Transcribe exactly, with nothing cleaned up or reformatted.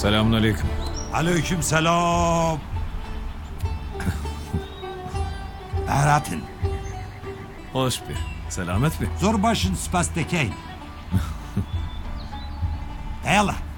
Selamünaleyküm. Aleyküm selam. Beratın. Hoş bir. Selamet bir. Zor başın spas tekeyn. Eyvallah.